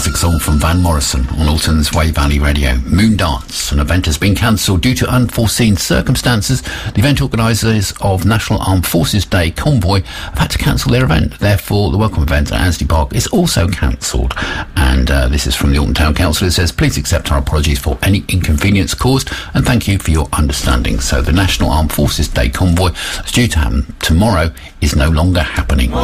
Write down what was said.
classic song from Van Morrison on Alton's Way Valley Radio. Moon Dance, an event has been cancelled due to unforeseen circumstances. The event organisers of National Armed Forces Day Convoy have had to cancel their event. Therefore, the welcome event at Anstey Park is also cancelled. And this is from the Alton Town Council. It says, please accept our apologies for any inconvenience caused and thank you for your understanding. So the National Armed Forces Day Convoy that's due to happen tomorrow is no longer happening.